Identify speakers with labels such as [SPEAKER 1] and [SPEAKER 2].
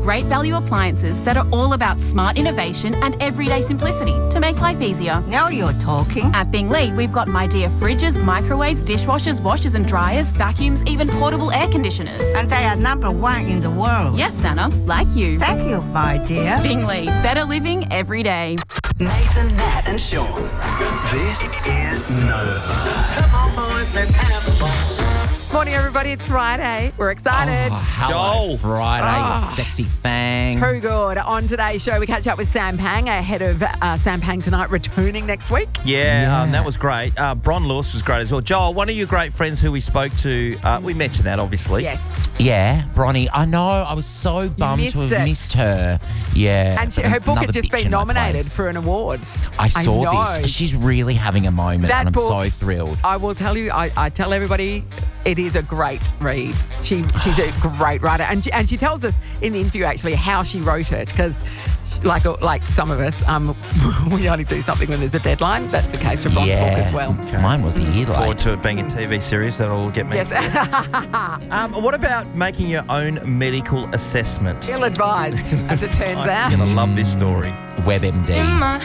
[SPEAKER 1] great value appliances that are all about smart innovation and everyday simplicity to make life easier.
[SPEAKER 2] Now you're talking.
[SPEAKER 1] At Bingley, we've got my dear fridges, microwaves, dishwashers, washers and dryers, vacuums, even portable air conditioners.
[SPEAKER 2] And they are number one in the world.
[SPEAKER 1] Yes, Nana, like you.
[SPEAKER 2] Thank you, my dear.
[SPEAKER 1] Bingley, better living every day.
[SPEAKER 3] Nathan, Nat and Sean. This is Nova. Come on, boys, let's have a ball.
[SPEAKER 4] Morning, everybody. It's Friday. We're excited.
[SPEAKER 5] Hello, Friday, you sexy thing.
[SPEAKER 4] Too good. On today's show, we catch up with Sam Pang, ahead of Sam Pang tonight returning next week.
[SPEAKER 5] Yeah. That was great. Bron Lewis was great as well. Joel, one of your great friends who we spoke to, we mentioned that, obviously.
[SPEAKER 4] Yes.
[SPEAKER 6] Yeah, Bronny. I know. I was so bummed to have missed her. Yeah.
[SPEAKER 4] And her book had just been nominated for an award.
[SPEAKER 6] I saw this. She's really having a moment, and I'm so thrilled.
[SPEAKER 4] I will tell you, I tell everybody, it is a great read. She's a great writer. And she tells us in the interview, actually, how she wrote it, because like some of us, we only do something when there's a deadline. That's the case for Bron's book as well.
[SPEAKER 6] Okay. Mine was a year late.
[SPEAKER 5] Forward to it being a TV series. That'll get me.
[SPEAKER 4] Yes.
[SPEAKER 5] What about making your own medical assessment?
[SPEAKER 4] Ill-advised, as it turns out.
[SPEAKER 5] I'm going to love this story.
[SPEAKER 6] WebMD.
[SPEAKER 1] In my